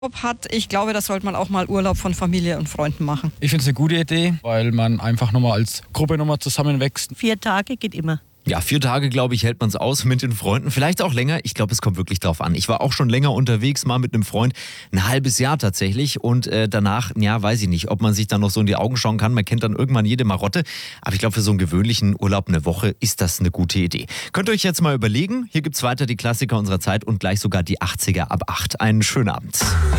hat. Ich glaube, da sollte man auch mal Urlaub von Familie und Freunden machen. Ich finde es eine gute Idee, weil man einfach nochmal als Gruppe nochmal zusammenwächst. 4 Tage geht immer. Ja, 4 Tage, glaube ich, hält man es aus mit den Freunden. Vielleicht auch länger. Ich glaube, es kommt wirklich drauf an. Ich war auch schon länger unterwegs, mal mit einem Freund. Ein halbes Jahr tatsächlich. Und danach, ja, weiß ich nicht, ob man sich dann noch so in die Augen schauen kann. Man kennt dann irgendwann jede Marotte. Aber ich glaube, für so einen gewöhnlichen Urlaub eine Woche ist das eine gute Idee. Könnt ihr euch jetzt mal überlegen. Hier gibt's weiter die Klassiker unserer Zeit und gleich sogar die 80er ab 8. Einen schönen Abend.